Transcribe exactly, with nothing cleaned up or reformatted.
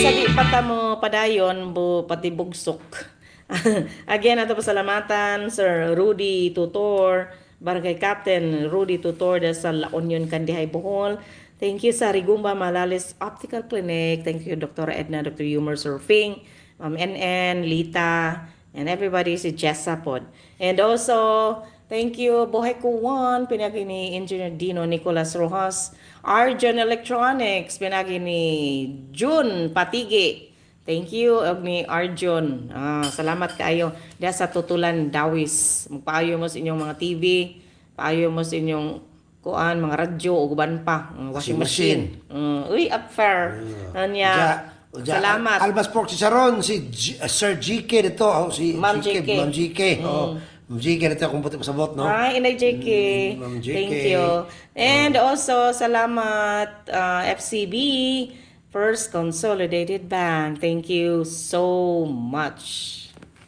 sa di pata mo padayon, bu pati bugsok. Again, ato pasalamatan, Sir Rudy Tutor, Barangay Captain Rudy Tutor da sa La Union, Candihay, Bohol. Thank you sa Rigumba Malalis Optical Clinic. Thank you, Doctor Edna, Doctor Humor Surfing, Ma'am N N, Lita, and everybody si Jessa pod. And also, thank you, Bohay Kuwan, pinagi ni Engineer Dino Nicolas Rojas, Arjun Electronics, pinagi ni June Patige. Thank you, og ni Arjun. Ah, salamat kaayo. Diya sa Tutulan Dawis. Magpaayo mo sa inyong mga T V, paayo mo sa inyong kuan, mga radyo, o guban pa, uh, washing machine. Uh, uy, up fair. Anya, salamat. Albas Pork si Sharon, si G, uh, Sir G K dito, oh, si Ma'am G K. Ma'am G K. Mm. Oh, Ma'am G K dito kung puti pasabot, no? Hi, Inay J K. Mm, Ma'am J K. Thank you. And uh, also, salamat uh, F C B, First Consolidated Bank. Thank you so much.